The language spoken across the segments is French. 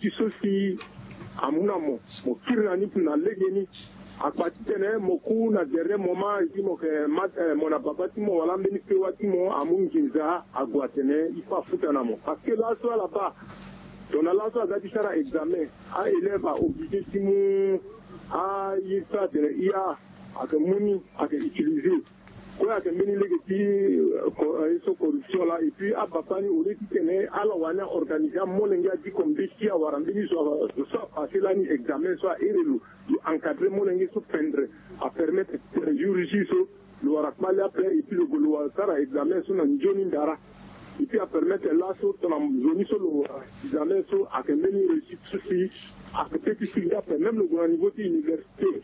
sosi amuna mo kirna ni na legeni akpati tene moku na dernier moment ici mo ke mon ababati mo wala mbeni pe wati mo amunginza agwatene ifa futana mo parce que là soit là-bas on a là soit dati sara examen a élève a obligé simu a yisa tene ia akamuni aka utiliser quoi que meni legeti so corruption là et puis abapani au lieu tene ala wana organiser molenga di comme bestia warambini so passer là ni examen soit erelu encadrer molenga so prendre à permettre juger so le warakmali après et puis le golo sara examen so na njoni ndara et puis à permettre là so na zoni so le examen so à que meni réussite souci à peut-être qu'il y a même le niveau de l'université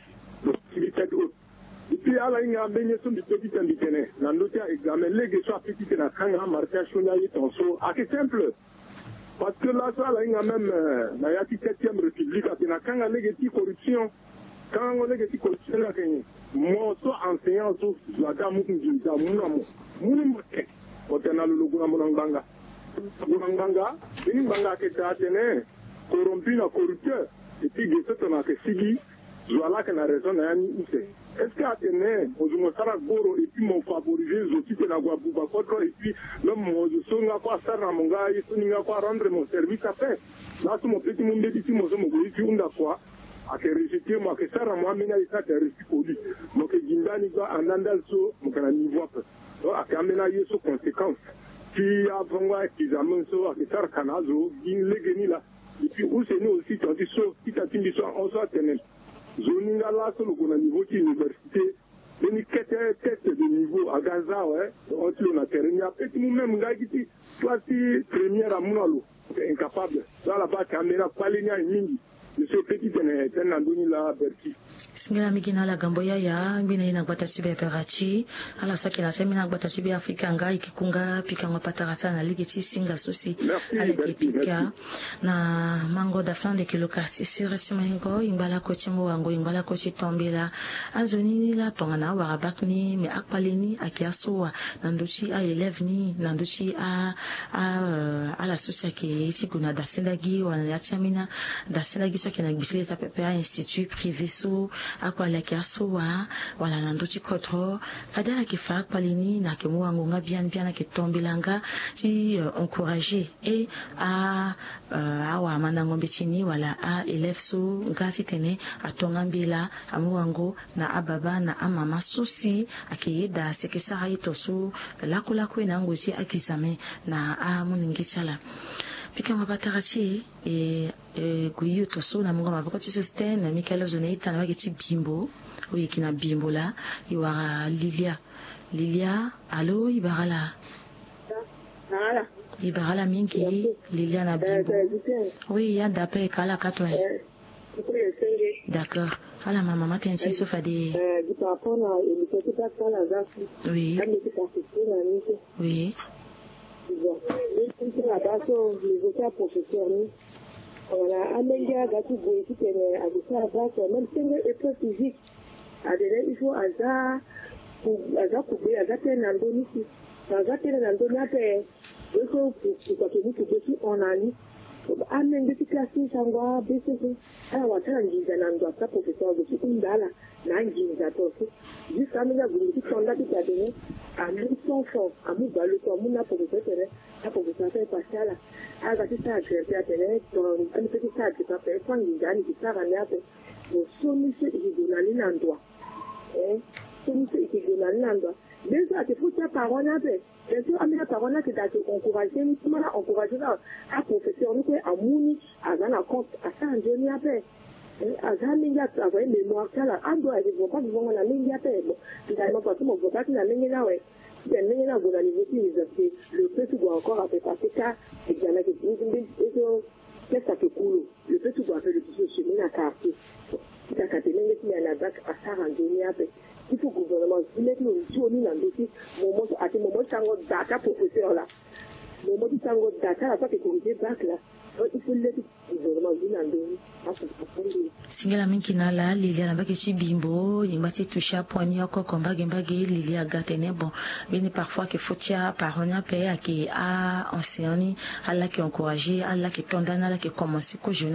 et puis à la inga benye so petit ambitene na notia examen lege so petit na kanga marcha shonya yitonso à que simple parce que là ça la inga même na yati 7e république na kanga lege ti corruption quand on lege ti corruption la kenye mo so enseignant so la gamu kunjinza muna mote otena luluguna munanganga ini banga ke tatene corrompu na corrupteur et puis gesoto na ke sigi voilà que la raison n'a ni où c'est. Est-ce qu'à tenir, aux Mosara Goro et puis mon favorisé, aux outils de la Guabouba et puis même mon songa quoi, Sarah Monga, et Soninga quoi, rendre mon service à faire. Là, mon petit monde dit, mon son, mon quoi, à que rejeter, moi, que Sarah m'a amené à ça, que récit pour lui. Donc, Gindani va en andalso, mon canal niveau. Donc, à Kamena, il y a ses conséquences. Qui a vraiment examen, so, à que Sarah Kanazo, il est là. Et puis, où c'est nous aussi, tu as dit, so, qui t'a dit, on soit tenir. Zoninga là sur le niveau de l'université, une tête de niveau à Gaza, ouais, on a terminé. Petit nous-mêmes, gars, qui classe première à Mounalo, incapable. Là, là-bas, caméra, Palenia et Mingi. Monsieur Petit, c'est un andoni là, Berti. Singela mikina la gamboya ya mbina ina gbata sibe perachi ala soki na semina gbata sibe Afrika nga ikikunga pika ngopatarata na ligeti singa sosi ale kepika na mango da flan de kilo quartier sirasi mengo imbala ko chimbo wango imbala ko chitombela anzoni la tongana warabakni me akpaleni akiasoa nandochi a élève ni nandochi a la sosi ke itikuna da sendagi wana yatamina da sendagi soki na gbisile ta pepe a institut privé so akwa la kiasowa wala nandochi kotro kadala kifa palini na kemuango nga bien na ketombilanga ti encourager et a awa manango mbechini wala a élève so ngati tene atongambila amuango na ababa na amama sosi akiyeda sekesa yitoso lakula kwena ngoji akizame na a muningitsala pika mabatarati guyu toso na mungo mabakoti système na Michael Zoneita na wakiti bimbo oui kina bimbo la iwara Lilia allo ibarala mingi Lilia na bimbo oui ya d'après kala kato d'accord ala mama matensi sofa de oui oui voilà, Amélia Gatou Boéki, a dit ça à base, même si elle est très physique, à des il faut Aza Koubé, Aza Tenandoni, Aza Tenandoni, après, il faut pour que on a mis. Amélia qui classe, Sangwa, BCC, alors, on a dit, Zanando, ça, professeur, de Sukundala, Nanjinza, Tofu, jusqu'à Amélia Boéki, qui a donné, à 1100 francs, à Moubalo, comme on a professeur, la professeur fait passer là. Alors, c'est ça, je vais faire un petit sac qui s'appelle quand il gagne, qui s'arrête là, le sommet, il donne un endroit. Sommet, il donne un endroit. Déjà, c'est pour ça, parole après. Bien sûr, la parole qui t'a encouragé, nous sommes encouragés à professeur, nous sommes à Mouni, à Zana Compte, à Saint-Denis après. À Zaminga, à voir mémoire, là, à doit être bon, pas de bon, on a mis après. Finalement, parce que mon vocat, il a mis là, ouais. Le petit doit encore après passer car il y en a qui qu'est-ce que coule le petit doit faire le petit chemin à quartier il a qu'à tenir les à la bac à s'arranger après il faut gouvernement mettre le journée dans le dossier moment à ce moment tango data professeur là moment tango data là pas que corriger bac là il faut laisser le gouvernement dans le singela minkina la Lilia na baki bimbo yimbati toucha poignet ko komba gembage Lilia gatene bon beni parfois que fotia paronia pe a qui a enseignant alla qui encourager alla qui tondana alla qui commencer ko